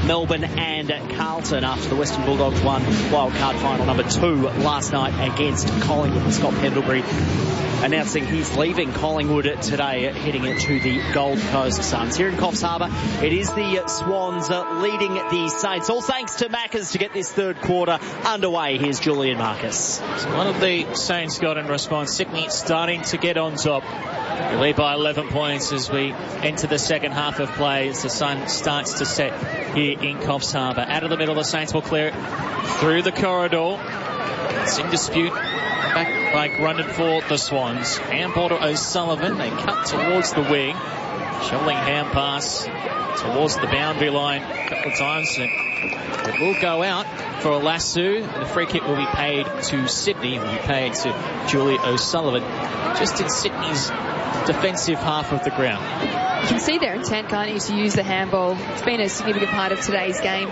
Melbourne and Carlton after the Western Bulldogs won wildcard final number 2 last night against Collingwood. Scott Pendlebury announcing he's leaving Collingwood today, heading to the Gold Coast Suns. Here in Coffs Harbour, it is the Swans leading the Saints, all thanks to Maccas to get this third quarter underway. Here's Julian Marcus. So one of the Saints got in response. Sydney starting to get on top. We lead by 11 points as we enter the second half of play as the sun starts to set here in Coffs Harbour. Out of the middle, the Saints will clear it through the corridor. It's in dispute. Back by Grundon for the Swans. Handball to O'Sullivan. They cut towards the wing. Shoveling hand pass towards the boundary line a couple of times. And it will go out for a lasso. The free kick will be paid to Sydney. It will be paid to Julie O'Sullivan. Just in Sydney's defensive half of the ground. You can see their intent, can't you, to use the handball. It's been a significant part of today's game.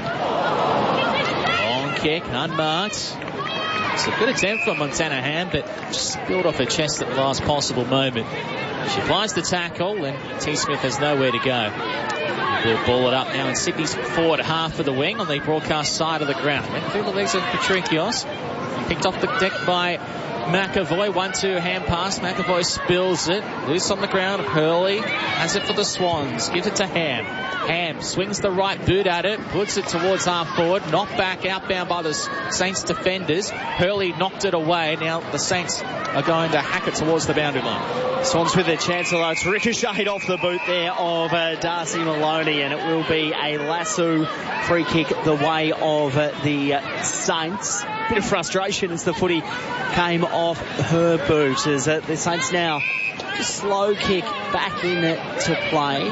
Long kick, unmarked. It's a good attempt from Montana Ham, but just spilled off her chest at the last possible moment. She applies the tackle, and T. Smith has nowhere to go. We'll ball it up now in Sydney's forward half of the wing on the broadcast side of the ground. Went through the legs of Patrikios. Picked off the deck by McAvoy. 1-2 hand pass. McAvoy spills it. Loose on the ground. Hurley has it for the Swans. Gives it to Ham. Ham swings the right boot at it. Puts it towards half forward. Knocked back outbound by the Saints defenders. Hurley knocked it away. Now the Saints are going to hack it towards the boundary line. Swans with their chance, although it's ricocheted off the boot there of Darcy Maloney, and it will be a lasso free kick the way of the Saints. Bit of frustration as the footy came off her boot as the Saints now just slow kick back into play.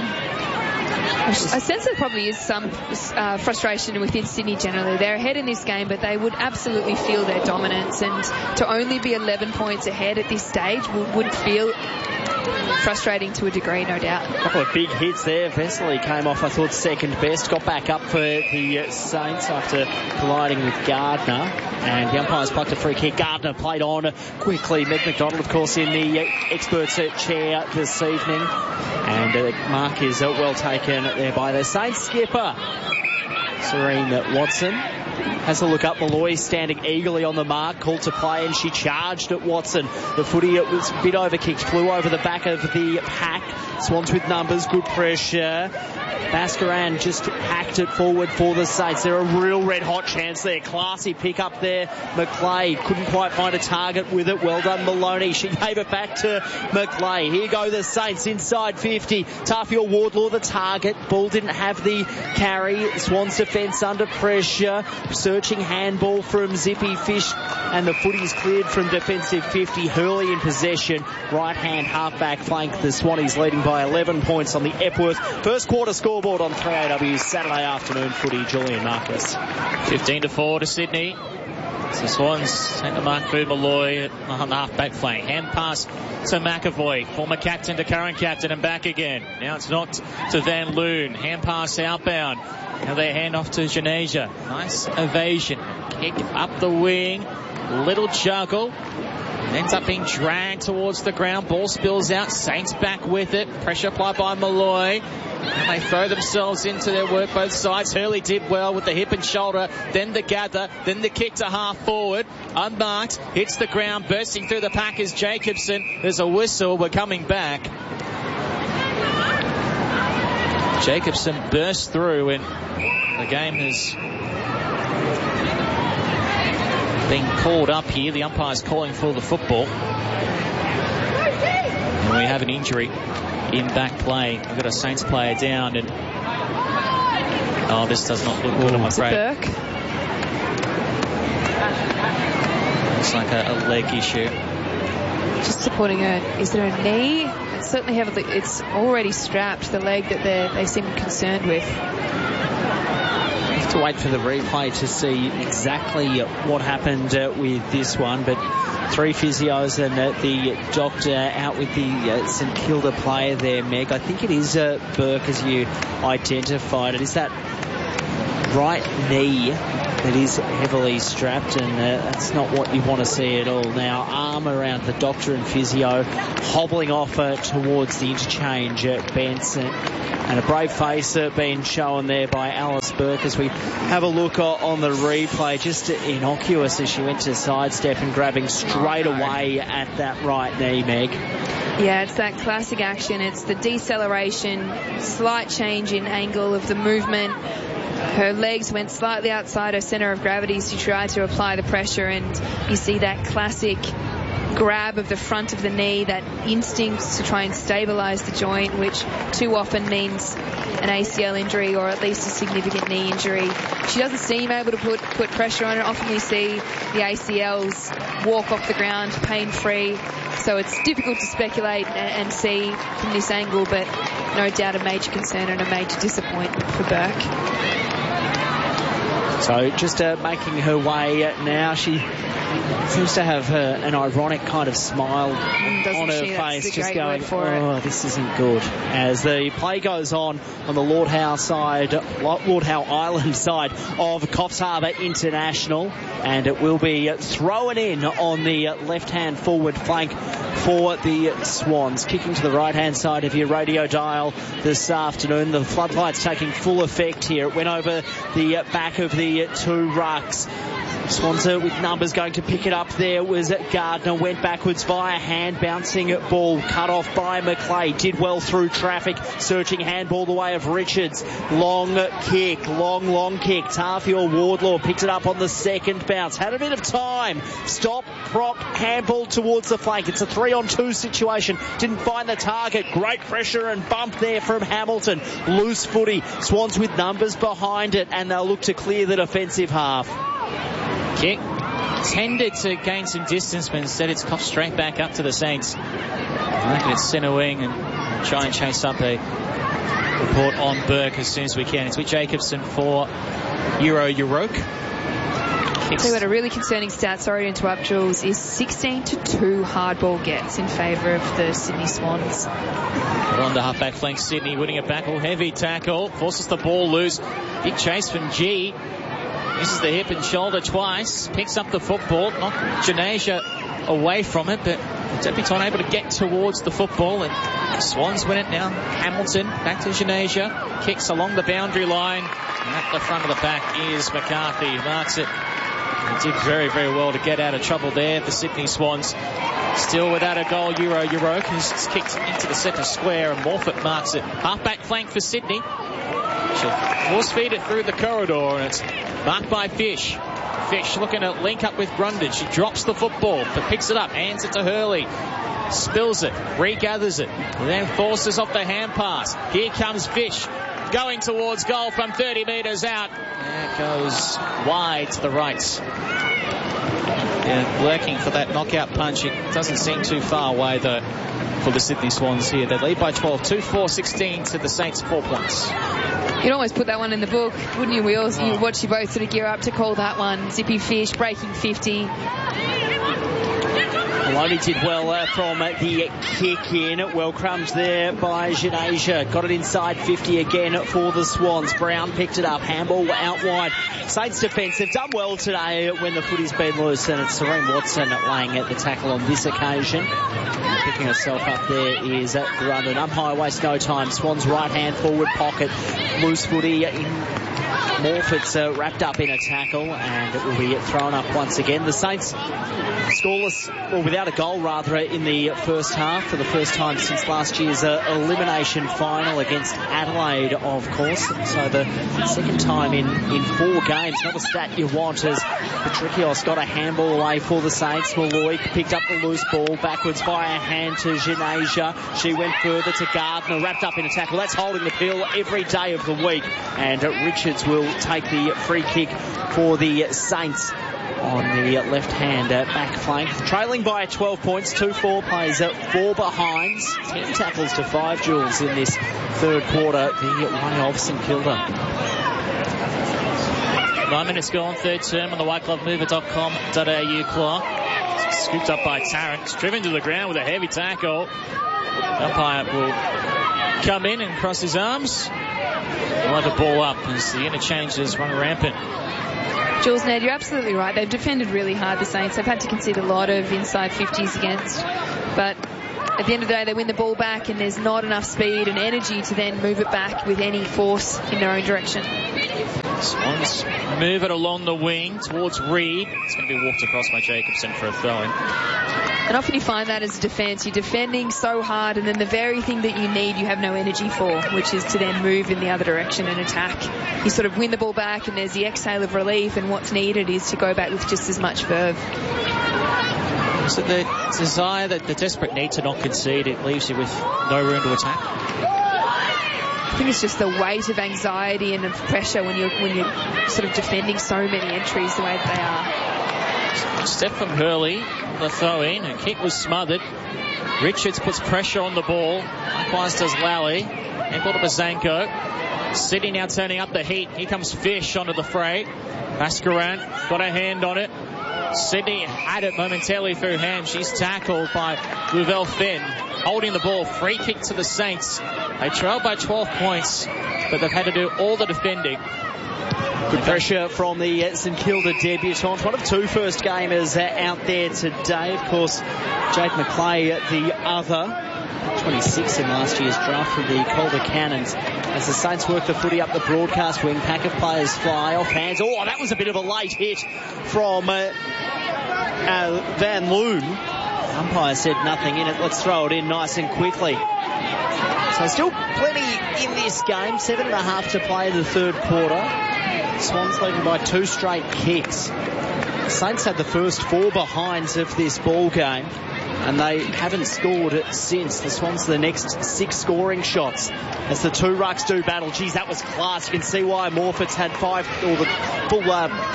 I sense there probably is some frustration within Sydney generally. They're ahead in this game, but they would absolutely feel their dominance, and to only be 11 points ahead at this stage would feel frustrating to a degree, no doubt. A couple of big hits there. Vesely came off, I thought, second best. Got back up for the Saints after colliding with Gardner. And the umpires plucked a free kick. Gardner played on quickly. Meg McDonald, of course, in the experts chair this evening. And mark is well taken there by the Saints skipper, Serene Watson. Has a look up. Malloy standing eagerly on the mark, called to play, and she charged at Watson. The footy, it was a bit overkicked, flew over the back of the pack. Swans with numbers, good pressure. Mascaran just hacked it forward for the Saints. They're a real red-hot chance there. Classy pick up there. McLeay couldn't quite find a target with it. Well done, Maloney. She gave it back to McLeay. Here go the Saints inside 50. Tafiel Wardlaw the target. Ball didn't have the carry. Swans defence under pressure. Searching handball from Zippy Fish, and the footy's cleared from defensive 50. Hurley in possession. Right hand half-back flank. The Swannies leading by 11 points on the Epworth first quarter scoreboard on 3AW's Saturday afternoon footy. Julian Marcus. 15-4 to Sydney. So Swans take the mark through Malloy on the half-back flank. Hand pass to McAvoy, former captain to current captain, and back again. Now it's knocked to Van Loon. Hand pass outbound. Now they hand off to Genesia. Nice evasion. Kick up the wing. Little juggle. Ends up being dragged towards the ground. Ball spills out. Saints back with it. Pressure applied by Malloy. And they throw themselves into their work both sides. Hurley did well with the hip and shoulder. Then the gather. Then the kick to half forward. Unmarked. Hits the ground. Bursting through the pack is Jacobson. There's a whistle. We're coming back. Jacobson burst through, and the game has been called up here. The umpire's calling for the football. And we have an injury in back play. We've got a Saints player down, and this does not look good, I'm afraid. Burke. Looks like a leg issue. Just supporting her. Is there a knee? Certainly it's already strapped, the leg that they seem concerned with. Have to wait for the replay to see exactly what happened with this one, but 3 physios and the doctor out with the St Kilda player there, Meg. I think it is Burke, as you identified it. Is that right knee that is heavily strapped, and that's not what you want to see at all. Now, arm around the doctor and physio, hobbling off towards the interchange at Benson. And a brave face being shown there by Alice Burke as we have a look on the replay. Just innocuous as she went to sidestep and grabbing straight away at that right knee, Meg. Yeah, it's that classic action. It's the deceleration, slight change in angle of the movement. Her legs went slightly outside her centre of gravity as she tried to apply the pressure, and you see that classic grab of the front of the knee, that instinct to try and stabilise the joint, which too often means an ACL injury or at least a significant knee injury. She doesn't seem able to put pressure on it. Often you see the ACLs walk off the ground pain-free, so it's difficult to speculate and see from this angle, but no doubt a major concern and a major disappointment for Burke. So just making her way now. She seems to have an ironic kind of smile on her face, just going, oh, this isn't good. As the play goes on the Lord Howe Island side of Coffs Harbour International, and it will be thrown in on the left-hand forward flank for the Swans. Kicking to the right-hand side of your radio dial this afternoon. The floodlights taking full effect here. It went over the back of the two rucks. Swanser with numbers going to pick it up. There was Gardner, went backwards via hand, bouncing ball, cut off by McClay, did well through traffic, searching handball the way of Richards. Long kick. Tarfield Wardlaw picked it up on the second bounce, had a bit of time, stop, prop, handball towards the flank. It's a 3-on-2 situation, didn't find the target. Great pressure and bump there from Hamilton. Loose footy, Swans with numbers behind it, and they'll look to clear the defensive half. Kick tended to gain some distance, but instead it's coughed straight back up to the Saints. Looking at centre wing and try and chase up a report on Burke as soon as we can. It's with Jacobson for Uroke. So what a really concerning stat, sorry to interrupt, Jules, is 16-2 hardball gets in favour of the Sydney Swans. On the half-back flank, Sydney winning a backle, heavy tackle, forces the ball loose. Big chase from G. Uses the hip and shoulder twice, picks up the football, knocked Janasia away from it, but Deputy unable to get towards the football, and Swans win it now. Hamilton back to Janasia, kicks along the boundary line, and at the front of the back is McCarthy, marks it. He did very, very well to get out of trouble there. The Sydney Swans still without a goal. Uroke has kicked into the centre square, and Morfitt marks it. Half-back flank for Sydney. She'll force feed it through the corridor, and it's marked by Fish. Fish looking at link up with Grundage. She drops the football, but picks it up, hands it to Hurley. Spills it, regathers it, and then forces off the hand pass. Here comes Fish, going towards goal from 30 metres out. And it goes wide to the right. Yeah, lurking for that knockout punch. It doesn't seem too far away, though, for the Sydney Swans here. They lead by 12, 2-4-16 to the Saints, 4 points. You'd almost put that one in the book, wouldn't you? You'd watch you both sort of gear up to call that one. Zippy Fish breaking 50. Maloney did well from the kick in. Well crumbed there by Janasia. Got it inside 50 again for the Swans. Brown picked it up. Handball out wide. Saints defence, they've done well today when the footy's been loose, and it's Serene Watson laying at the tackle on this occasion. Picking herself up there is Grundon. Umpire wastes no time. Swans right hand forward pocket. Loose footy in. Morfitt's wrapped up in a tackle, and it will be thrown up once again. The Saints scoreless, or without a goal rather, in the first half for the first time since last year's elimination final against Adelaide, of course. So the second time in 4 games. Not a stat you want, as Patricios got a handball away for the Saints. Malloy picked up the loose ball backwards by a hand to Janasia. She went further to Gardner, wrapped up in a tackle. That's holding the pill every day of the week, and Richards will take the free kick for the Saints on the left hand back flank. Trailing by 12 points, 2-4 plays 4 behinds, 10 tackles to 5 Jules in this third quarter, the way of St Kilda. 9 minutes gone, third term on the whiteglovemover.com.au clock. Scooped up by Tarrant, driven to the ground with a heavy tackle. Umpire will come in and cross his arms. They'll have a ball up as the interchanges run rampant. Jules, Ned, you're absolutely right. They've defended really hard, the Saints. They've had to concede a lot of inside 50s against. But at the end of the day, they win the ball back and there's not enough speed and energy to then move it back with any force in their own direction. Swans move it along the wing towards Reed. It's going to be walked across by Jacobson for a throw-in. And often you find that as a defence. You're defending so hard and then the very thing that you need you have no energy for, which is to then move in the other direction and attack. You sort of win the ball back and there's the exhale of relief, and what's needed is to go back with just as much verve. So the desire, the desperate need to not concede, it leaves you with no room to attack? I think it's just the weight of anxiety and of pressure when you're sort of defending so many entries the way that they are. Step from Hurley, the throw-in. Her kick was smothered. Richards puts pressure on the ball. Likewise does Lally. And ball to Bazanko. Sydney now turning up the heat. Here comes Fish onto the fray. Mascaran got a hand on it. Sydney had it momentarily through hand. She's tackled by Louvel Finn. Holding the ball. Free kick to the Saints. They trail by 12 points, but they've had to do all the defending. Good pressure from the St Kilda debutante. One of two first gamers out there today. Of course, Jade McClay, the other. 26 in last year's draft from the Calder Cannons. As the Saints work the footy up the broadcast wing, pack of players fly off hands. Oh, that was a bit of a late hit from Van Loon. Umpire said nothing in it. Let's throw it in nice and quickly. So still plenty in this game. 7.5 to play in the third quarter. Swans leading by 2 straight kicks. The Saints had the first 4 behinds of this ball game, and they haven't scored since. The Swans the next 6 scoring shots as the 2 rucks do battle. Geez, that was class. You can see why Morford's had 5 or the full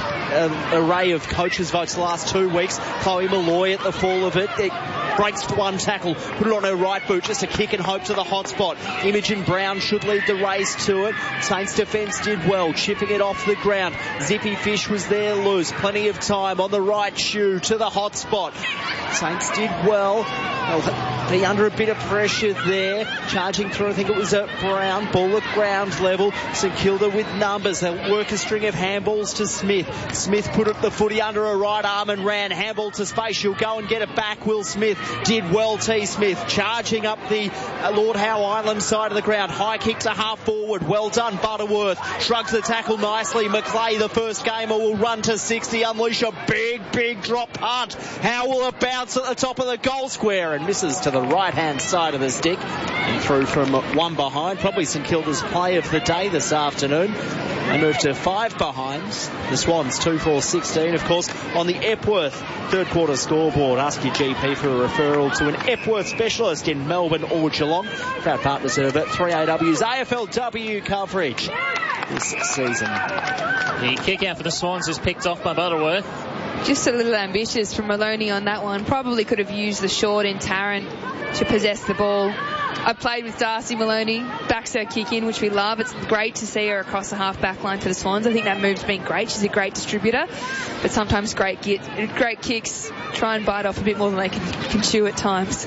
array of coaches' votes the last 2 weeks. Chloe Malloy at the fall of it. It breaks one tackle, put it on her right boot, just a kick and hope to the hot spot. Imogen Brown should lead the race to it. Saints defence did well, chipping it off the ground. Zippy Fish was there loose, plenty of time on the right shoe to the hot spot. Saints did well. They'll be under a bit of pressure there. Charging through, I think it was a Brown. Ball at ground level. St Kilda with numbers. They'll work a string of handballs to Smith. Smith put up the footy under her right arm and ran. Handball to space. She'll go and get it back. Will Smith did well. T. Smith charging up the Lord Howe Island side of the ground. High kick to half forward. Well done, Butterworth. Shrugs the tackle nicely. McClay, the first gamer, will run to 60. Unleash a big drop punt. How will it bounce at the top of the goal square and misses to the right-hand side of the stick and through from 1 behind. Probably St Kilda's play of the day this afternoon. They move to 5 behinds. The Swans 2-4-16, of course, on the Epworth third quarter scoreboard. Ask your GP for a referral to an Epworth specialist in Melbourne or Geelong. Proud partners of 3AW's AFLW coverage this season. The kick out for the Swans is picked off by Butterworth. Just a little ambitious from Maloney on that one. Probably could have used the short in Tarrant to possess the ball. I've played with Darcy Maloney, backs her kick in, which we love. It's great to see her across the half-back line for the Swans. I think that move's been great. She's a great distributor, but sometimes great kicks try and bite off a bit more than they can chew at times.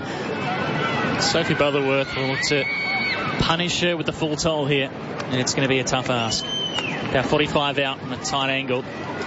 Sophie Butterworth will look to punish her with the full toll here, and it's going to be a tough ask. About 45 out on a tight angle.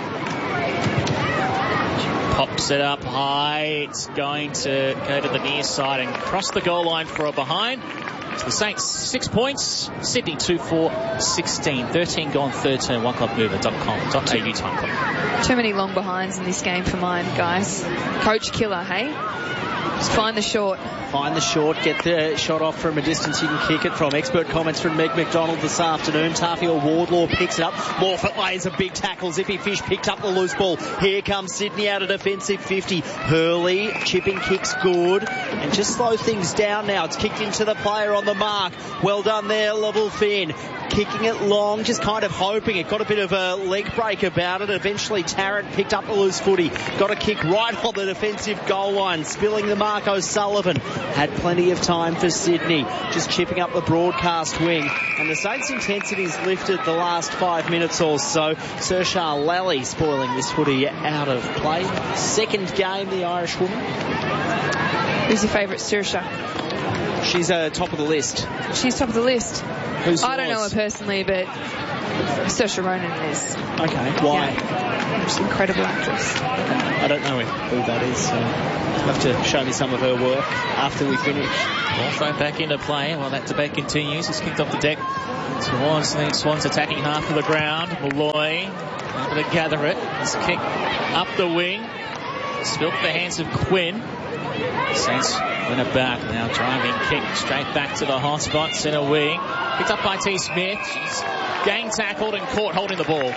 Pops it up high. It's going to go to the near side and cross the goal line for a behind. So the Saints 6 points. Sydney 2-4-16. 13 gone, 13. oneclubmover.com.au time clock. Too many long behinds in this game for mine, guys. Coach killer, hey? Just find the short. Find the short, get the shot off from a distance you can kick it from. Expert comments from Meg McDonald this afternoon. Tafia Wardlaw picks it up. Morfitt lays a big tackle. Zippy Fish picked up the loose ball. Here comes Sydney out of defensive 50. Hurley, chipping kicks good. And just slow things down now. It's kicked into the player on the mark. Well done there, Level Finn. Kicking it long, just kind of hoping. It got a bit of a leg break about it. Eventually Tarrant picked up the loose footy. Got a kick right on the defensive goal line. Spilling the mark O'Sullivan. Had plenty of time for Sydney. Just chipping up the broadcast wing. And the Saints' intensity's lifted the last 5 minutes or so. Saoirse Lally spoiling this footy out of play. Second game, the Irish woman. Who's your favourite, Saoirse? She's top of the list. She's top of the list. I don't know her personally, but Saoirse Ronan is. Okay, why? Yeah. She's an incredible actress. I don't know who that is, so you'll have to show me some of her work after we finish. Ball thrown back into play while that debate continues. It's kicked off the deck towards the Swans attacking half of the ground. Malloy able to gather it. It's kicked up the wing. Spilt the hands of Quinn. Saints win it back. Now driving kick straight back to the hot spot. Centre wing. Picked up by T. Smith. She's gang tackled and caught holding the ball.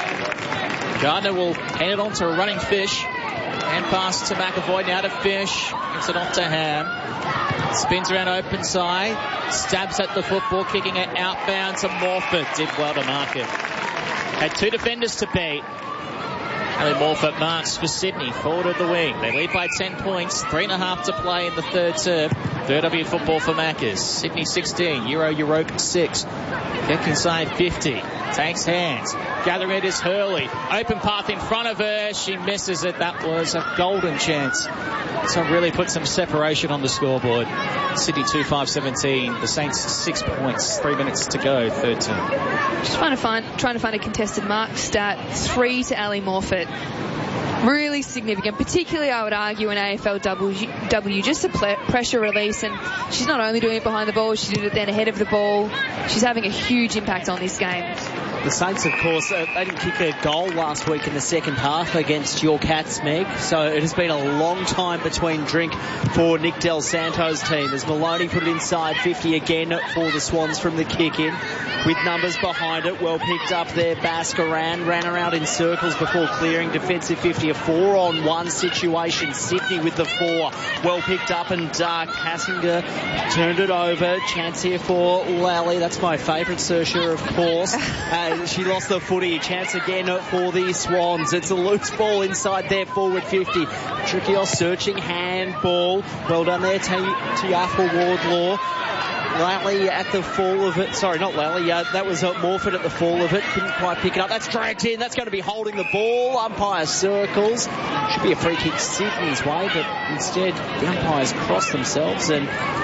Gardner will hand it on to Running Fish. And pass to McAvoy. Now to Fish. Gives it off to Ham. Spins around open side. Stabs at the football. Kicking it outbound to Morford. Did well to mark it. Had two defenders to beat. Ellie Morford marks for Sydney. Forward of the wing. They lead by 10 points. 3.5 to play in the third term. Third W football for Maccas. Sydney 16. Europe 6. Kick inside 50. Takes hands. Gathering it is Hurley. Open path in front of her. She misses it. That was a golden chance. So really put some separation on the scoreboard. Sydney 2-5-17. The Saints 6 points. 3 minutes to go. Third term. Just trying to find a contested mark stat. 3 to Ellie Morford. Really significant, particularly I would argue an AFLW, just a pressure release, and she's not only doing it behind the ball, she did it then ahead of the ball. She's having a huge impact on this game. The Saints, of course, they didn't kick a goal last week in the second half against your Cats, Meg, so it has been a long time between drink for Nick Del Santo's team as Maloney put it inside 50 again for the Swans from the kick-in. With numbers behind it, well picked up there. Baskaran ran around in circles before clearing. Defensive 50, a 4-on-1 situation. Sydney with the 4. Well picked up and Hassinger turned it over. Chance here for Lally. That's my favourite Saoirse, of course. She lost the footy. Chance again for the Swans. It's a loose ball inside their forward 50. Trikios searching handball. Well done there, Tiafa Wardlaw. Lally at the fall of it. Sorry, not Lally. That was Morford at the fall of it. Couldn't quite pick it up. That's dragged in. That's going to be holding the ball. Umpire circles. Should be a free kick Sydney's way, but instead the umpires cross themselves. And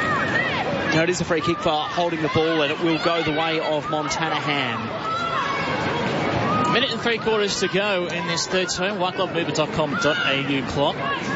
no, it is a free kick for holding the ball, and it will go the way of Montana Ham. Minute and 3/4 to go in this third term. whitelovemover.com.au clock.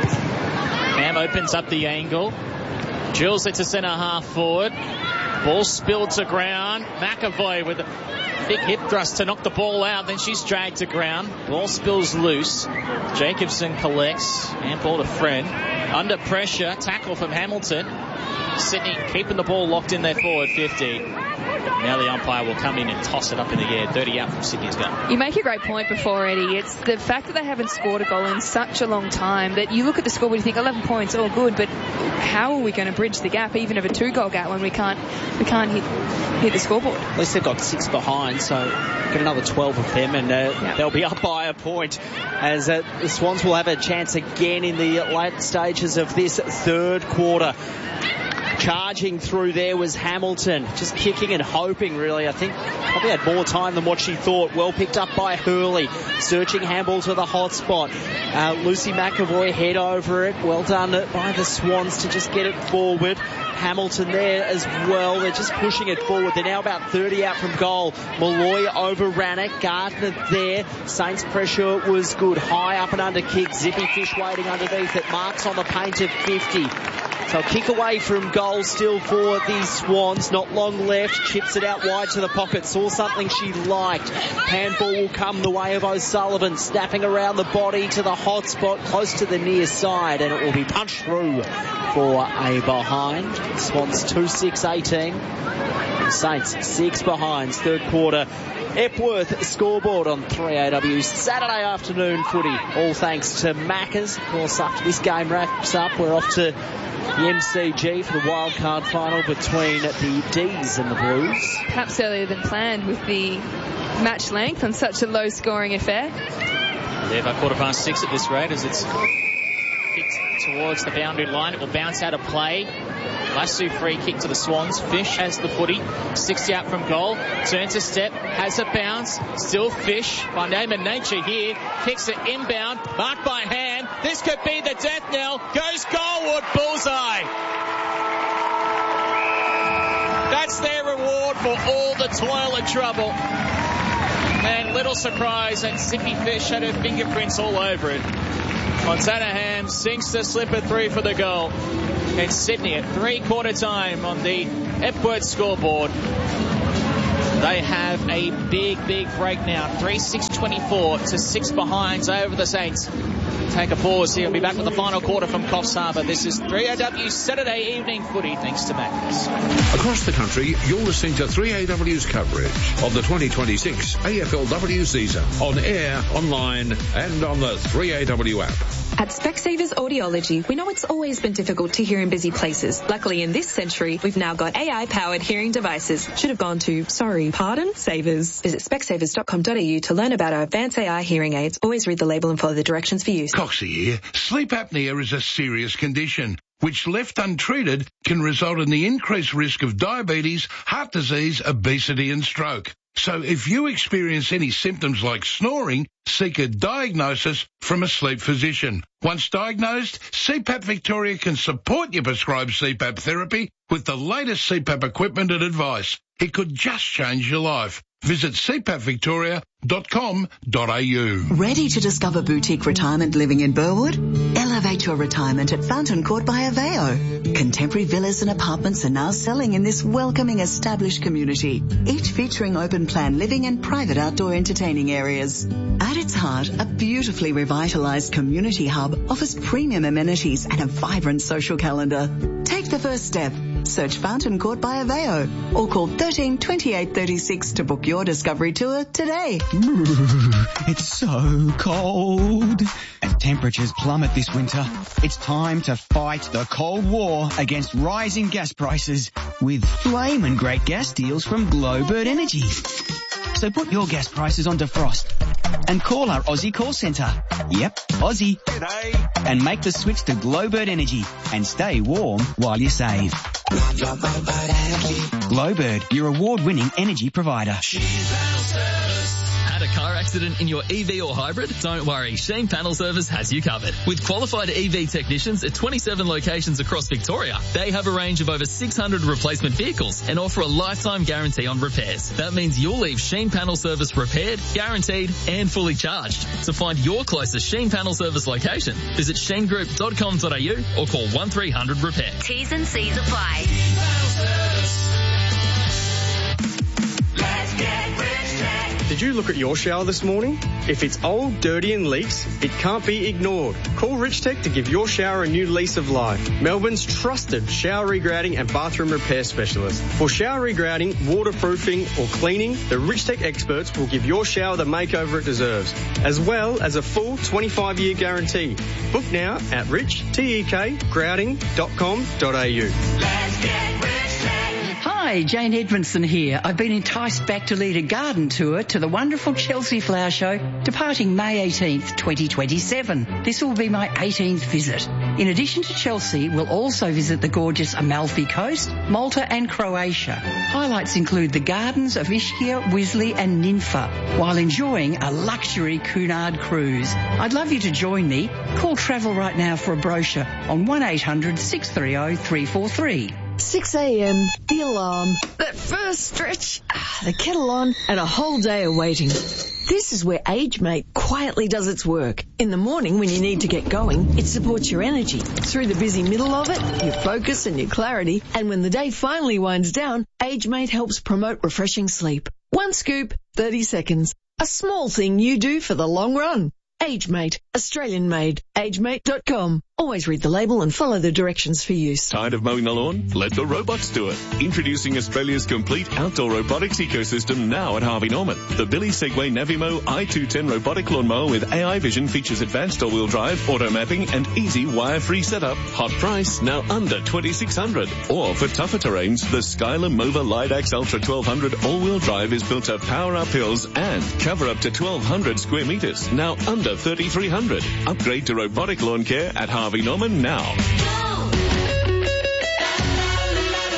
Ham opens up the angle. Drills it to centre half forward. Ball spilled to ground. McAvoy with a big hip thrust to knock the ball out. Then she's dragged to ground. Ball spills loose. Jacobson collects. Handball to Friend. Under pressure. Tackle from Hamilton. Sydney keeping the ball locked in their forward 50. Now the umpire will come in and toss it up in the air. 30 out from Sydney's gun. You make a great point before, Eddie. It's the fact that they haven't scored a goal in such a long time that you look at the scoreboard and you think 11 points, all good, but how are we going to bridge the gap, even of a 2-goal gap, when we can't hit the scoreboard? At least they've got 6 behind, so get another 12 of them, and they'll be up by a point, as the Swans will have a chance again in the late stages of this third quarter. Charging through there was Hamilton, just kicking and hoping, really. I think probably had more time than what she thought. Well picked up by Hurley. Searching handball to the hot spot. Lucy McAvoy head over it. Well done by the Swans to just get it forward. Hamilton there as well. They're just pushing it forward. They're now about 30 out from goal. Malloy overran it. Gardner there. Saints pressure was good. High up and under kick. Zippy Fish waiting underneath it. Marks on the paint of 50. So a kick away from goal still for the Swans. Not long left. Chips it out wide to the pocket. Saw something she liked. Handball will come the way of O'Sullivan. Snapping around the body to the hot spot close to the near side. And it will be punched through for a behind. Swans 2-6-18. Saints 6 behinds. Third quarter. Epworth scoreboard on 3AW Saturday afternoon footy. All thanks to Maccas. Of course, after this game wraps up, we're off to the MCG for the wildcard final between the D's and the Blues. Perhaps earlier than planned with the match length on such a low-scoring affair. They're about 6:15 at this rate as it's kicked towards the boundary line. It will bounce out of play. Lasso free kick to the Swans. Fish has the footy. 60 out from goal. Turns a step. Has a bounce. Still Fish by name and nature here. Kicks it inbound. Marked by Ham. This could be the death knell. Goes goalward. Bullseye. That That's their reward for all the toil and trouble. And little surprise that Zippy Fish had her fingerprints all over it. Montana Ham sinks the slipper through for the goal. And Sydney at 3/4 time on the Epworth scoreboard. They have a big break now. 3-6-24 to 6 behinds over the Saints. Take a pause here. We'll be back with the final quarter from Coffs Harbour. This is 3AW Saturday evening footy, thanks to Magnus. Across the country, you're listening to 3AW's coverage of the 2026 AFLW season. On air, online, and on the 3AW app. At Specsavers Audiology, we know it's always been difficult to hear in busy places. Luckily, in this century, we've now got AI-powered hearing devices. Should have gone to, Savers. Visit specsavers.com.au to learn about our advanced AI hearing aids. Always read the label and follow the directions for use. Coxie here. Sleep apnea is a serious condition, which left untreated can result in the increased risk of diabetes, heart disease, obesity and stroke. So if you experience any symptoms like snoring, seek a diagnosis from a sleep physician. Once diagnosed, CPAP Victoria can support your prescribed CPAP therapy with the latest CPAP equipment and advice. It could just change your life. Visit cpapvictoria.com.au. Ready to discover boutique retirement living in Burwood? Elevate your retirement at Fountain Court by Aveo. Contemporary villas and apartments are now selling in this welcoming established community, each featuring open plan living and private outdoor entertaining areas. At its heart, a beautifully revitalised community hub offers premium amenities and a vibrant social calendar. Take the first step. Search Fountain Court by Aveo or call 13 28 36 to book your discovery tour today. It's so cold. As temperatures plummet this winter, it's time to fight the Cold War against rising gas prices with flamin' great gas deals from Glowbird Energy. So put your gas prices on defrost and call our Aussie call centre. Yep, Aussie. G'day. And make the switch to Glowbird Energy and stay warm while you save. Glowbird, your award-winning energy provider. Had a car accident in your EV or hybrid? Don't worry, Sheen Panel Service has you covered. With qualified EV technicians at 27 locations across Victoria, they have a range of over 600 replacement vehicles and offer a lifetime guarantee on repairs. That means you'll leave Sheen Panel Service repaired, guaranteed and fully charged. To find your closest Sheen Panel Service location, visit sheengroup.com.au or call 1300 repair. T's and C's apply. Did you look at your shower this morning? If it's old, dirty and leaks, it can't be ignored. Call Richtech to give your shower a new lease of life. Melbourne's trusted shower regrouting and bathroom repair specialist. For shower regrouting, waterproofing or cleaning, the Richtech experts will give your shower the makeover it deserves, as well as a full 25-year guarantee. Book now at richtekgrouting.com.au. Let's get Hi, Jane Edmondson here. I've been enticed back to lead a garden tour to the wonderful Chelsea Flower Show, departing May 18th, 2027. This will be my 18th visit. In addition to Chelsea, we'll also visit the gorgeous Amalfi Coast, Malta and Croatia. Highlights include the gardens of Ischia, Wisley and Ninfa, while enjoying a luxury Cunard cruise. I'd love you to join me. Call Travel right now for a brochure on 1-800-630-343. 6 a.m, the alarm, that first stretch, the kettle on, and a whole day of waiting. This is where AgeMate quietly does its work. In the morning when you need to get going, it supports your energy. Through the busy middle of it, your focus and your clarity. And when the day finally winds down, AgeMate helps promote refreshing sleep. One scoop, 30 seconds. A small thing you do for the long run. AgeMate, Australian made. AgeMate.com. Always read the label and follow the directions for use. Tired of mowing the lawn? Let the robots do it. Introducing Australia's complete outdoor robotics ecosystem now at Harvey Norman. The Billy Segway Navimo i210 robotic lawnmower with AI vision features advanced all-wheel drive, auto mapping and easy wire-free setup. Hot price, now under $2,600. Or for tougher terrains, the Skylar Mova Lidax Ultra 1200 all-wheel drive is built to power up hills and cover up to 1,200 square meters. Now under $3,300. Upgrade to robotic lawn care at Harvey Norman now. Across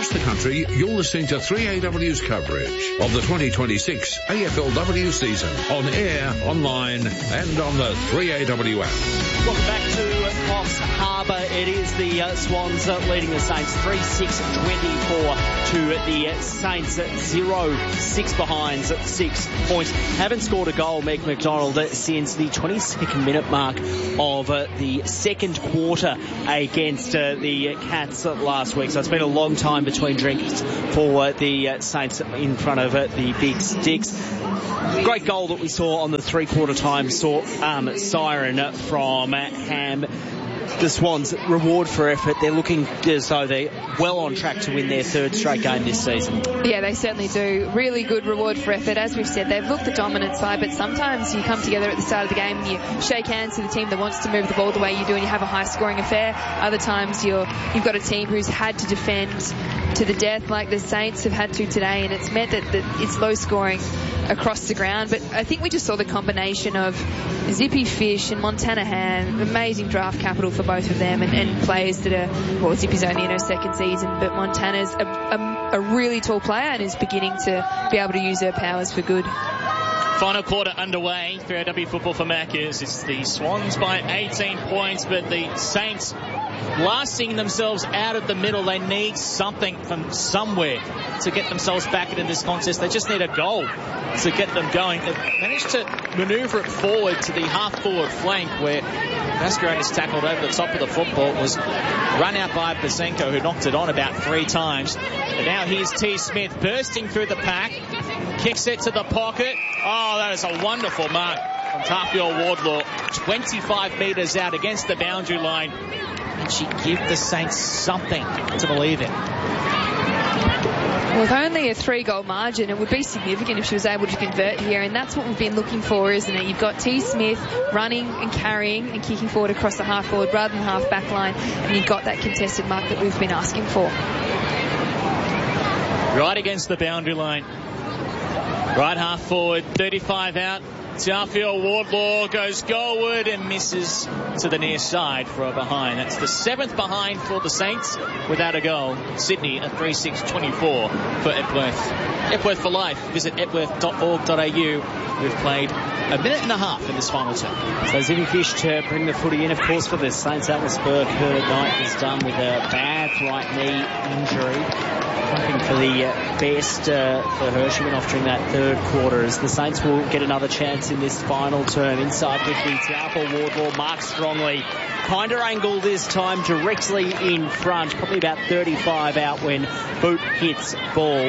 across the country, you're listening to 3AW's coverage of the 2026 AFLW season on air, online, and on the 3AW app. Welcome back to Coffs Harbour. It is the Swans leading the Saints 3-6-24 to the Saints 0-6 behind 6 points. Haven't scored a goal, Meg McDonald, since the 22nd minute mark of the second quarter against the Cats last week. So it's been a long time between drinks for the Saints in front of the Big Sticks. Great goal that we saw on the three-quarter time siren from Ham. The Swans, reward for effort. They're looking as though they're well on track to win their third straight game this season. Yeah, they certainly do. Really good reward for effort. As we've said, they've looked the dominant side, but sometimes you come together at the start of the game and you shake hands with a team that wants to move the ball the way you do and you have a high-scoring affair. Other times you've got a team who's had to defend to the death like the Saints have had to today, and it's meant that it's low-scoring across the ground. But I think we just saw the combination of Zippy Fish and Montana Ham, amazing draft capital for both of them, and players that are, well, Zippy's only in her second season, but Montana's a really tall player and is beginning to be able to use her powers for good. Final quarter underway. 3AW football for Maccas. It's the Swans by 18 points, but the Saints blasting themselves out of the middle. They need something from somewhere to get themselves back into this contest. They just need a goal to get them going. They've managed to manoeuvre it forward to the half-forward flank where Mascaron is tackled over the top of the football. It was run out by Basenko, who knocked it on about 3 times. But now here's T. Smith bursting through the pack. Kicks it to the pocket. Oh, that is a wonderful mark from Tafiel Wardlaw. 25 metres out against the boundary line. And she give the Saints something to believe in. With only a 3-goal margin, it would be significant if she was able to convert here, and that's what we've been looking for, isn't it? You've got T. Smith running and carrying and kicking forward across the half-forward rather than half-back line, and you've got that contested mark that we've been asking for. Right against the boundary line. Right half-forward, 35 out. Tafiel Wardlaw goes goalward and misses to the near side for a behind. That's the 7th behind for the Saints without a goal. Sydney at 3-6-24 for Epworth. Epworth for life. Visit epworth.org.au. We've played a minute and a half in this final term. So Zippy Fish to bring the footy in, of course, for the Saints. Atlas Burke, her night is done with a bad right knee injury. Hoping for the best for her. She went off during that third quarter as the Saints will get another chance in this final term. Inside 50, Tafiel Wardlaw marked strongly. Kinder angle this time, directly in front. Probably about 35 out when boot hits ball.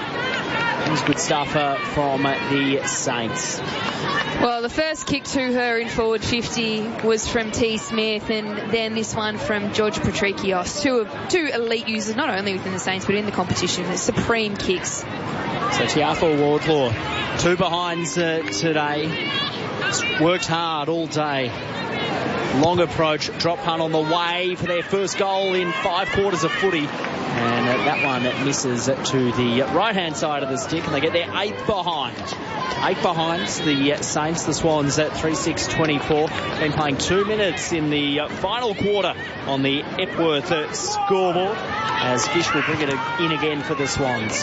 It was good stuff from the Saints. Well, the first kick to her in forward 50 was from T. Smith, and then this one from George Patrikios. Two elite users, not only within the Saints, but in the competition. They're supreme kicks. So Tafiel Wardlaw, 2 behinds today. Worked hard all day. Long approach, drop punt on the way for their first goal in 5 quarters of footy. And that one misses to the right-hand side of the stick, and they get their 8th behind. 8 behinds, the Saints, the Swans at 3-6-24. Been playing 2 minutes in the final quarter on the Epworth scoreboard as Fish will bring it in again for the Swans.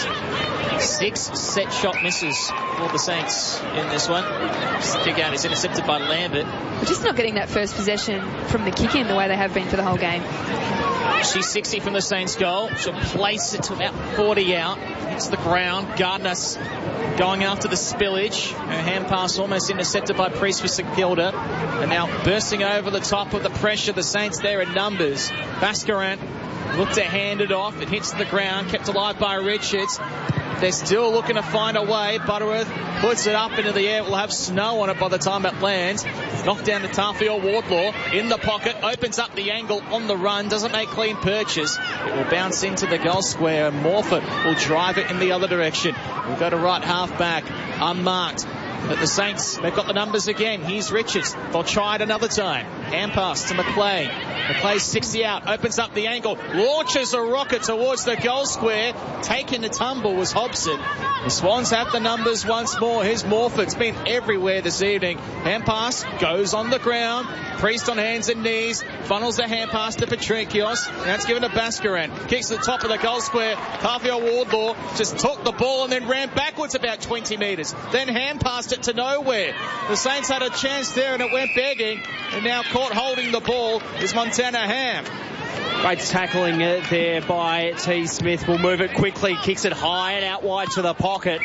6 set shot misses for the Saints in this one. Kick out is intercepted by Lambert. We're just not getting that first possession from the kick in the way they have been for the whole game. She's 60 from the Saints goal. She'll place it to about 40 out. Hits the ground. Gardner going after the spillage. Her hand pass almost intercepted by Priest for St Kilda. And now bursting over the top of the pressure. The Saints there in numbers. Bascarant looked to hand it off. It hits the ground. Kept alive by Richards. They're still looking to find a way. Butterworth puts it up into the air. We'll have snow on it by the time it lands. Knocked down to Tafiel Wardlaw in the pocket. Opens up the angle on the run. Doesn't make clean purchase. It will bounce into the goal square. Morford will drive it in the other direction. We'll go to right half back. Unmarked. But the Saints, they've got the numbers again. Here's Richards. They'll try it another time. Hand pass to McLeay. McLeay's 60 out, opens up the angle, launches a rocket towards the goal square. Taking the tumble was Hobson. The Swans have the numbers once more. Here's Morford's been everywhere this evening. Hand pass goes on the ground. Priest on hands and knees, funnels the hand pass to Patrikios. That's given to Baskaran. Kicks at the top of the goal square. Harvey Wardlaw just took the ball and then ran backwards about 20 metres. Then hand passed it to nowhere. The Saints had a chance there and it went begging. And now caught holding the ball is Montana Ham. Great tackling there by T. Smith. Will move it quickly, kicks it high and out wide to the pocket.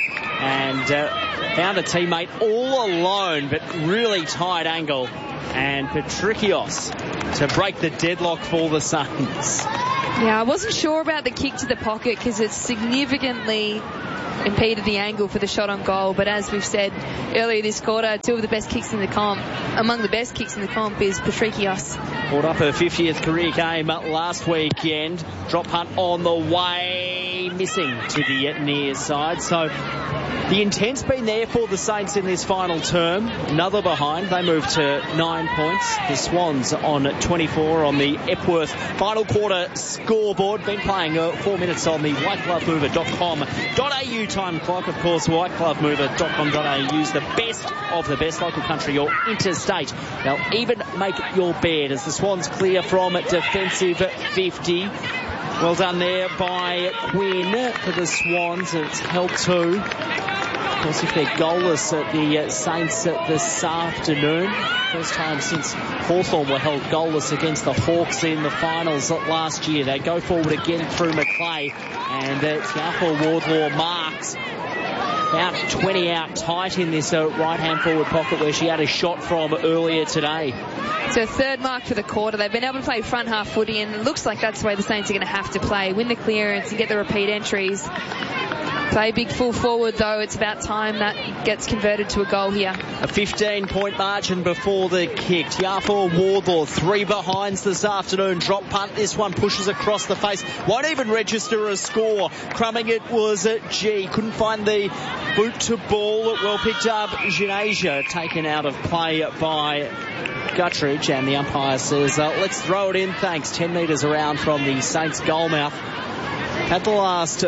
And found a teammate all alone, but really tight angle. And Patrikios to break the deadlock for the Saints. Yeah, I wasn't sure about the kick to the pocket because it significantly impeded the angle for the shot on goal. But as we've said earlier this quarter, two of the best kicks in the comp, among the best kicks in the comp, is Patrikios. Brought up her 50th career game last weekend. Drop punt on the way, missing to the near side. So the intent's been there for the Saints in this final term. Another behind. They move to 9 points. The Swans on 24 on the Epworth final quarter scoreboard. Been playing 4 minutes on the whiteglovemover.com.au time clock. Of course, whiteglovemover.com.au is the best of the best local country or interstate. They'll even make your bed as the Swans clear from defensive 50. Well done there by Quinn for the Swans. It's held to. Of course, if they're goalless at the Saints this afternoon. First time since Hawthorn were held goalless against the Hawks in the finals last year. They go forward again through McLeay. And Tiafa Wardlaw marks about 20 out tight in this right-hand forward pocket where she had a shot from earlier today. So third mark for the quarter. They've been able to play front half footy, and it looks like that's the way the Saints are going to have to play. Win the clearance and get the repeat entries. Play big full forward, though. It's about time that gets converted to a goal here. A 15-point margin before the kick. Tiafa Wardlaw, 3 behinds this afternoon. Drop punt. This one pushes across the face. Won't even register a score. Crumbing it was G. Couldn't find the boot to ball. Well picked up. Janasia taken out of play by Guttridge, and the umpire says, let's throw it in, thanks. 10 metres around from the Saints goal mouth. Had the last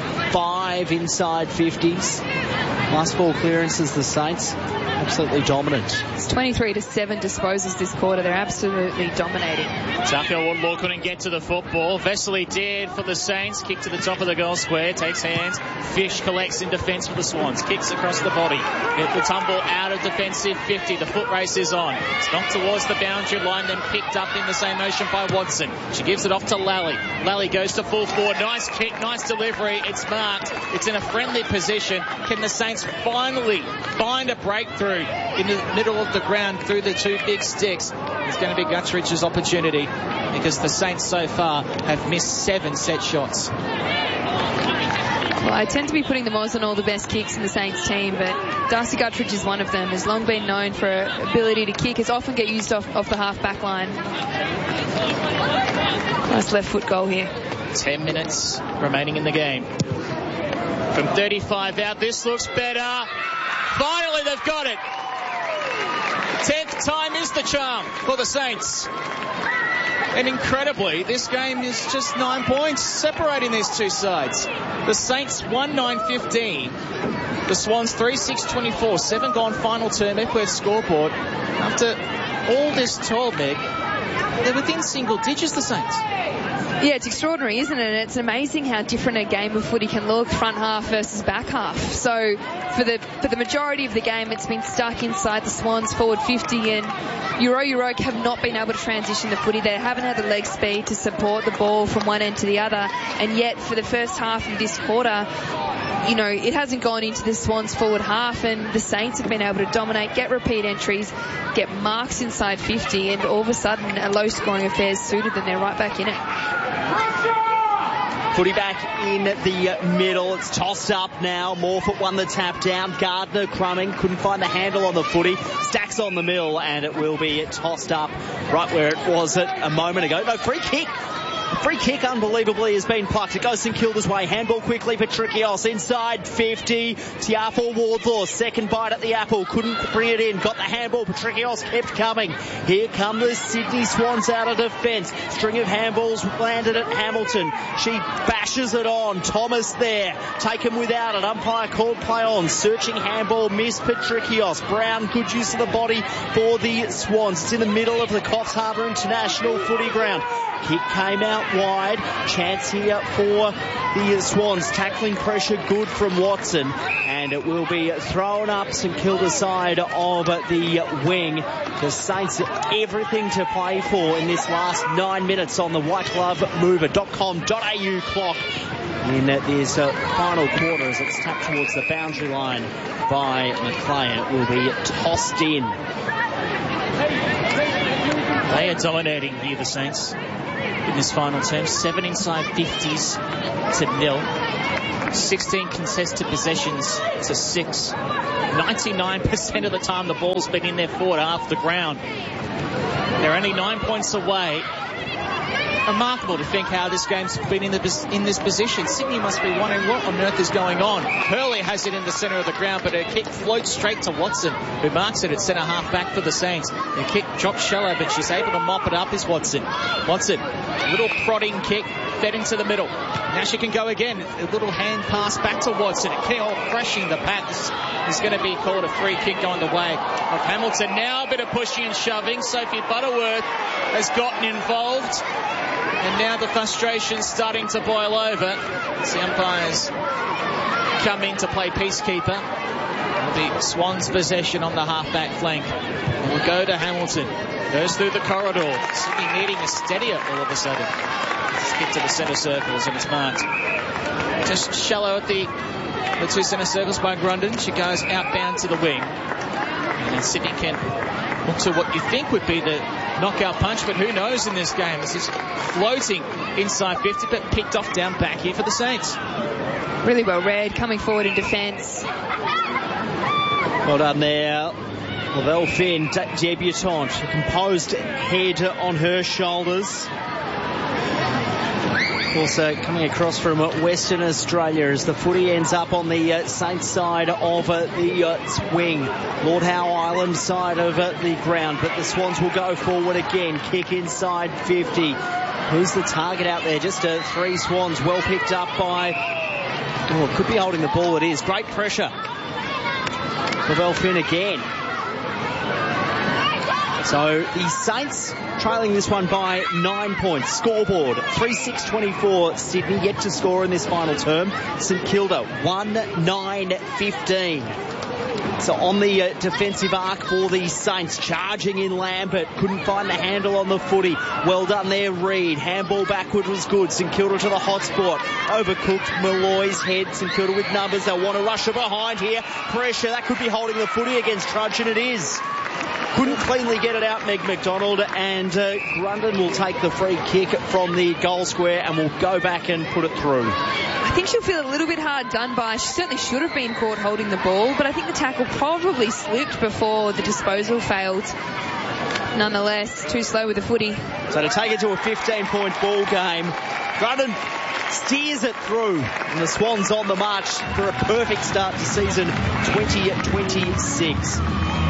5 inside 50s. Last 4 clearances, the Saints absolutely dominant. It's 23-7 disposals this quarter. They're absolutely dominating. Tucker Wardlaw couldn't get to the football. Vesely did for the Saints. Kick to the top of the goal square. Takes hands. Fish collects in defence for the Swans. Kicks across the body. It will tumble out of defensive 50. The foot race is on. It's knocked towards the boundary line, then picked up in the same motion by Watson. She gives it off to Lally. Lally goes to full forward. Nice kick, nice delivery. It's marked. It's in a friendly position. Can the Saints finally find a breakthrough in the middle of the ground through the 2 big sticks? It's going to be Guttridge's opportunity because the Saints so far have missed 7 set shots. Well, I tend to be putting the Moz on all the best kicks in the Saints team, but Darcy Guttridge is one of them. Has long been known for ability to kick. Has often get used off the half back line. Nice left foot goal here. 10 minutes remaining in the game. From 35 out, this looks better. Finally, they've got it. 10th time is the charm for the Saints. And incredibly, this game is just 9 points separating these two sides. The Saints 1-9-15. The Swans 3-6-24. 7 gone final term Epworth scoreboard. After all this told, Meg, they're within single digits, the Saints. Yeah, it's extraordinary, isn't it? And it's amazing how different a game of footy can look, front half versus back half. So for the majority of the game, it's been stuck inside the Swans forward 50, and Uroke have not been able to transition the footy. They haven't had the leg speed to support the ball from one end to the other. And yet, for the first half of this quarter, it hasn't gone into the Swans forward half, and the Saints have been able to dominate, get repeat entries, get marks inside 50, and all of a sudden a low-scoring affair is suited them. They're right back in it. Footy back in the middle. It's tossed up now. Morfitt won the tap down. Gardner crumbing. Couldn't find the handle on the footy. Stacks on the mill, and it will be tossed up right where it was a moment ago. No, free kick Free kick, unbelievably, has been plucked. It goes St Kilda's way. Handball quickly for Trikios. Inside 50. Tiafo Wardlaw. Second bite at the apple. Couldn't bring it in. Got the handball. Trikios kept coming. Here come the Sydney Swans out of defence. String of handballs landed at Hamilton. She bashes it on. Thomas there. Taken without it. Umpire called play on. Searching handball. Missed Patricios. Brown, good use of the body for the Swans. It's in the middle of the Coffs Harbour International footy ground. Kick came out wide. Chance here for the Swans. Tackling pressure good from Watson. And it will be thrown up St Kilda side of the wing. The Saints everything to play for in this last 9 minutes on the whiteglovemover.com.au clock. In this final quarter as it's tapped towards the boundary line by McLean. It will be tossed in. They are dominating here, the Saints, in this final term. 7 inside 50s to 0. 16 contested possessions to 6. 99% of the time the ball's been in their forward half of the ground. They're only 9 points away. Remarkable to think how this game's been in this position. Sydney must be wondering what on earth is going on. Hurley has it in the centre of the ground, but her kick floats straight to Watson, who marks it at centre half back for the Saints. The kick drops shallow, but she's able to mop it up is Watson. Watson, little prodding kick, fed into the middle. Now she can go again. A little hand pass back to Watson. Keogh crashing the pack. This is going to be called a free kick going the way of Hamilton. Now a bit of pushing and shoving. Sophie Butterworth has gotten involved. And now the frustration's starting to boil over as the umpires come in to play peacekeeper. The Swans' possession on the half-back flank. And will go to Hamilton. Goes through the corridor. Sydney needing a steadier all of a sudden. Skip to the centre circles and it's marked. Just shallow at the two centre circles by Grundon. She goes outbound to the wing. And then Sydney can look to what you think would be the knockout punch, but who knows in this game. This is floating inside 50, but picked off down back here for the Saints. Really well read, coming forward in defence. Well done there. Lavelle Finn, debutante, a composed head on her shoulders. Also coming across from Western Australia as the footy ends up on the Saints side of the wing. Lord Howe Island side of the ground, but the Swans will go forward again. Kick inside 50. Who's the target out there? Just 3 Swans, well picked up by... Oh, could be holding the ball. It is. Great pressure. Lavelle Finn again. So the Saints trailing this one by 9 points. Scoreboard 3-6-24. Sydney yet to score in this final term. St Kilda 1-9-15. So on the defensive arc for the Saints, charging in Lambert, couldn't find the handle on the footy. Well done there, Reid. Handball backward was good. St Kilda to the hot spot. Overcooked Malloy's head. St Kilda with numbers. They'll want to rush her behind here. Pressure, that could be holding the footy against Trudgeon. It is. Couldn't cleanly get it out, Meg McDonald, and Grundon will take the free kick from the goal square and will go back and put it through. I think she'll feel a little bit hard done by. She certainly should have been caught holding the ball, but I think the tackle probably slipped before the disposal failed. Nonetheless, too slow with the footy. So to take it to a 15-point ball game, Grundon steers it through, and the Swans on the march for a perfect start to season 2026.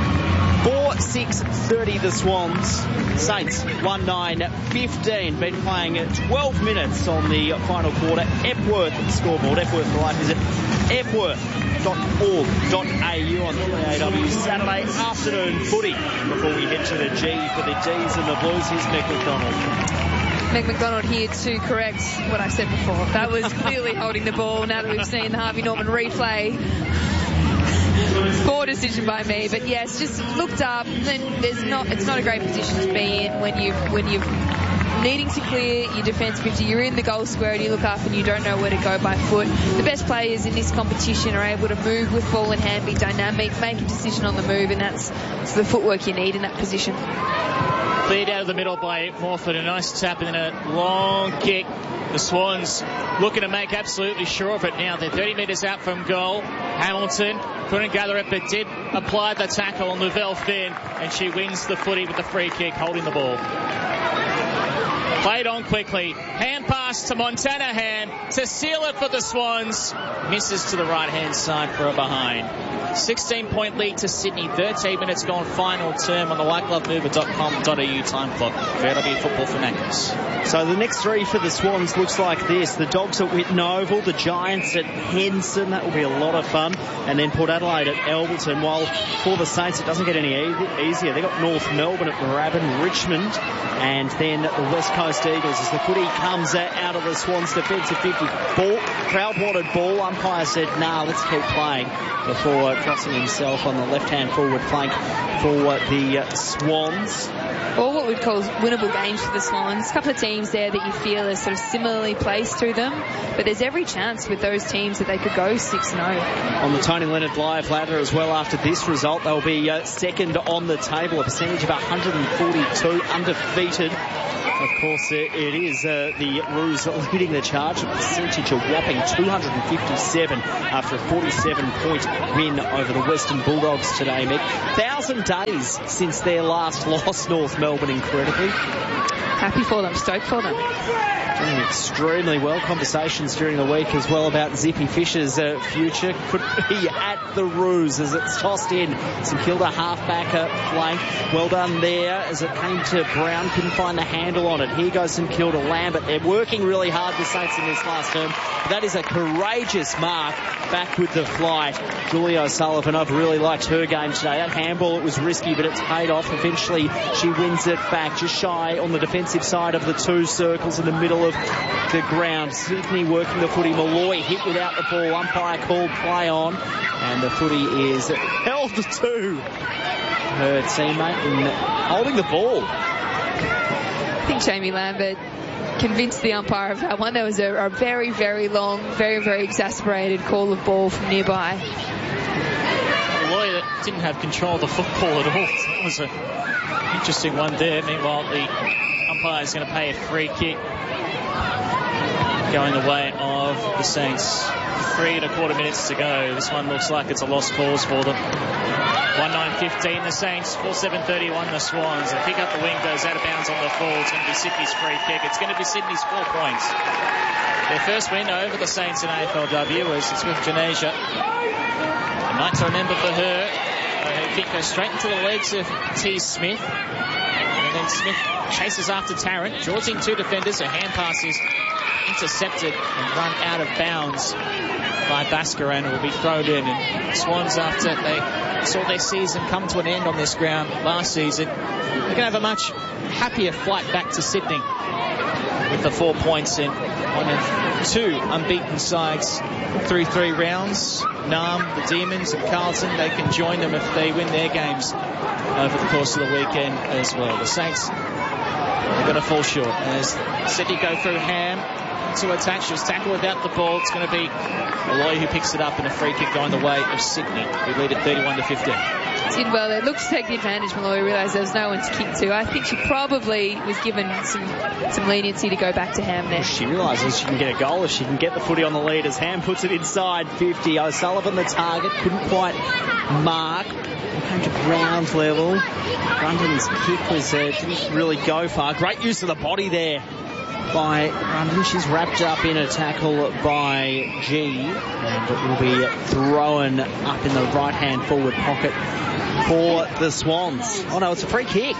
4-6-30 the Swans. Saints 1-9-15. Been playing 12 minutes on the final quarter. Epworth scoreboard. Epworth for life is at epworth.org.au on 3AW Saturday afternoon footy. Before we head to the G for the D's and the Blues, here's Meg McDonald. Meg McDonald here to correct what I said before. That was clearly holding the ball now that we've seen the Harvey Norman replay. Poor decision by me, but yes, just looked up. It's not a great position to be in when you're needing to clear your defence 50. You're in the goal square and you look up and you don't know where to go by foot. The best players in this competition are able to move with ball in hand, be dynamic, make a decision on the move, and that's the footwork you need in that position. Cleared out of the middle by Morford. A nice tap and then a long kick. The Swans looking to make absolutely sure of it now. They're 30 metres out from goal. Hamilton couldn't gather it, but did apply the tackle on Lavelle Finn, and she wins the footy with the free kick, holding the ball. Played on quickly. Hand pass to Montanahan to seal it for the Swans. Misses to the right-hand side for a behind. 16-point lead to Sydney. 13 minutes gone. Final term on the whiteglovemover.com.au time clock. VW Football Fanatics. So the next three for the Swans looks like this. The Dogs at Whitten Oval, the Giants at Henson. That will be a lot of fun. And then Port Adelaide at Alberton. While for the Saints, it doesn't get any easier. They've got North Melbourne at Moorabbin, Richmond, and then the West Coast Eagles as the footy comes out of the Swans' defensive 50. Crowd wanted ball. Umpire said, nah, let's keep playing, before crossing himself on the left-hand forward flank for the Swans. Or what we'd call winnable games for the Swans. A couple of teams there that you feel are sort of similarly placed to them, but there's every chance with those teams that they could go 6-0. On the Tony Leonard Live ladder as well after this result, they'll be second on the table, a percentage of 142, undefeated. Of course, it is the Roos leading the charge, a percentage of whopping 257 after a 47-point win over the Western Bulldogs today, Mick. 1,000 days since their last loss, North Melbourne, incredibly. Happy for them, stoked for them. Doing extremely well. Conversations during the week as well about Zippy Fisher's future. Could be at the Roos as it's tossed in. St Kilda halfback flank. Well done there as it came to Brown. Couldn't find the handle on it. Here goes St Kilda. Lambert. They're working really hard, the Saints, in this last term. But that is a courageous mark back with the flight. Julie O'Sullivan, I've really liked her game today. That handball, it was risky, but it's paid off. Eventually, she wins it back just shy on the defensive side of the two circles in the middle of the ground. Sydney working the footy. Malloy hit without the ball. Umpire called play on, and the footy is held to her teammate and holding the ball. I think Jamie Lambert convinced the umpire of that one. There was a very, very long, very, very exasperated call of ball from nearby. Malloy that didn't have control of the football at all. That was an interesting one there. Meanwhile, the umpire is going to pay a free kick going the way of the Saints. 3 1/4 minutes to go. This one looks like it's a lost cause for them. 1:9:15 the Saints, 4:7:31 the Swans. They pick up the wing, goes out of bounds on the full. It's going to be Sydney's free kick. It's going to be Sydney's 4 points. Their first win over the Saints in AFLW was with Janasia. A night to remember for her. Her kick goes straight into the legs of T. Smith. And then Smith chases after Tarrant, draws in 2 defenders. A hand pass is intercepted and run out of bounds by Baskaran, who will be thrown in. And Swans, after they saw their season come to an end on this ground last season, they're going to have a much happier flight back to Sydney with the 4 points in one of 2 unbeaten sides through 3 rounds. Nam, the Demons and Carlton, they can join them if they win their games over the course of the weekend as well. The Saints, they're going to fall short as Sydney go through Ham to attack. She was tackled without the ball. It's going to be Malloy who picks it up, and a free kick going the way of Sydney, who lead at 31-15. Did well. They looked to take the advantage. Malloy realised there was no one to kick to. I think she probably was given some leniency to go back to Ham there. She realises she can get a goal if she can get the footy on the lead as Ham puts it inside 50. O'Sullivan the target, couldn't quite mark. Came to ground level. Grundon's kick was didn't really go far. Great use of the body there by Grundon. She's wrapped up in a tackle by G, and it will be thrown up in the right-hand forward pocket for the Swans. Oh no, it's a free kick.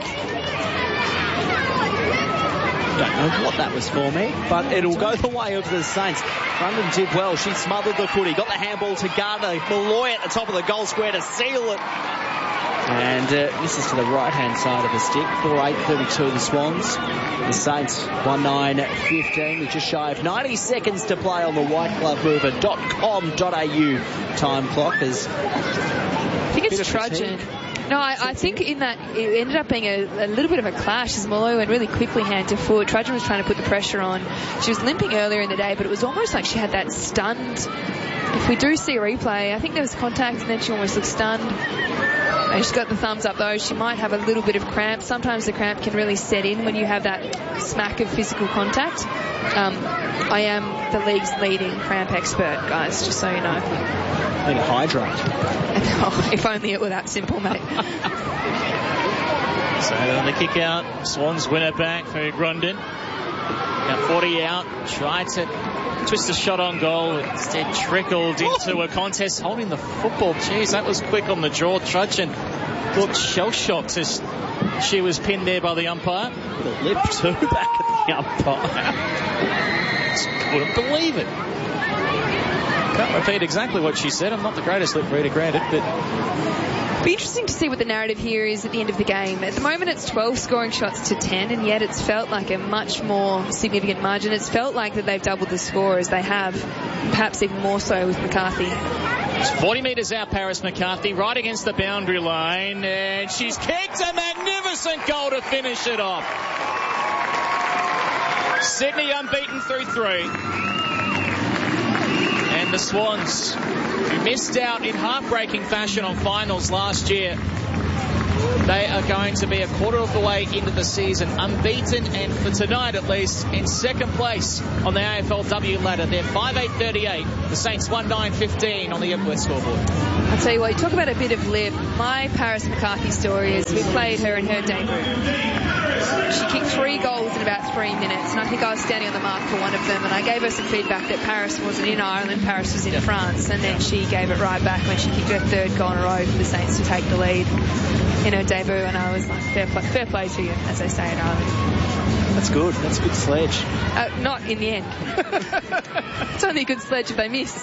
Don't know what that was for me, but it'll go the way of the Saints. Grundon did well. She smothered the footy, got the handball to Gardner. Malloy at the top of the goal square to seal it. And this is to the right-hand side of the stick. 4:8:32 the Swans. The Saints 1:9:15 with just shy of 90 seconds to play on the whiteglovemover.com.au time clock. I think it's trudging. No, I think in that it ended up being a little bit of a clash as Malloy went really quickly hand to foot. Trudgeon was trying to put the pressure on. She was limping earlier in the day, but it was almost like she had that stunned. If we do see a replay, I think there was contact and then she almost looked stunned. And she's got the thumbs up though. She might have a little bit of cramp. Sometimes the cramp can really set in when you have that smack of physical contact. I am the league's leading cramp expert, guys, just so you know. Need to hydrate. Oh, if only it were that simple, mate. So the kick out, Swans win it back for Grundon. Now 40 out, tried to twist a shot on goal, instead trickled into a contest holding the football. Jeez, that was quick on the draw. Trudgeon looked shell-shocked as she was pinned there by the umpire. The lip too back at the umpire. Just couldn't believe it. Can't repeat exactly what she said. I'm not the greatest lip reader, granted, but... It'll be interesting to see what the narrative here is at the end of the game. At the moment it's 12 scoring shots to 10, and yet it's felt like a much more significant margin. It's felt like that they've doubled the score, as they have, perhaps even more so with McCarthy. It's 40 metres out, Paris McCarthy, right against the boundary line, and she's kicked a magnificent goal to finish it off. Sydney unbeaten through 3. And the Swans, who missed out in heartbreaking fashion on finals last year, they are going to be a quarter of the way into the season, unbeaten, and for tonight at least, in second place on the AFLW ladder. They're 5-8-38. The Saints 1-9-15 on the Epworth scoreboard. I'll tell you what, you talk about a bit of lip. My Paris McCarthy story is we played her in her debut. She kicked 3 goals in about 3 minutes, and I think I was standing on the mark for one of them, and I gave her some feedback that Paris wasn't in Ireland, Paris was in France, and then she gave it right back when she kicked her 3rd goal in a row for the Saints to take the lead in her debut, and I was like, fair play to you, as they say in Ireland. That's good. That's a good sledge. Not in the end. It's only a good sledge if they miss.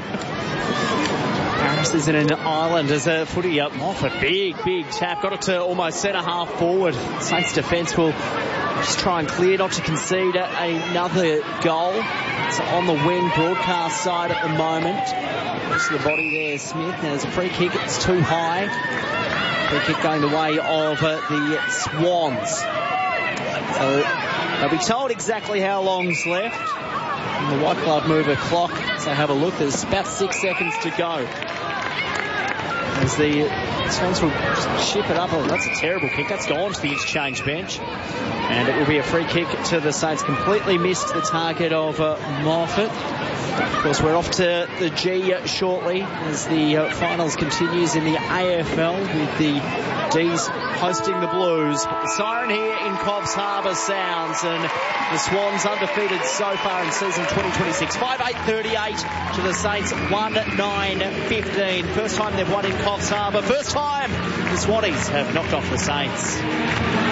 Paris is in an island as a footy up off a big tap. Got it to almost centre half forward. Saints defence will just try and clear, not to concede another goal. It's on the wing broadcast side at the moment. Just the body there, Smith. There's a free kick. It's too high. Free kick going the way of the Swans. So they'll be told exactly how long's left. And the white glove mover clock. So have a look. There's about 6 seconds to go. As the Swans will ship it up. Oh, that's a terrible kick. That's gone to the interchange bench. And it will be a free kick to the Saints. Completely missed the target of Moffat. Of course, we're off to the G shortly as the finals continues in the AFL with the D's hosting the Blues. But the siren here in Coffs Harbour sounds, and the Swans undefeated so far in season 2026. 5-8-38 to the Saints, 1-9-15. First time they've won in Coffs Harbour. First time the Swannies have knocked off the Saints.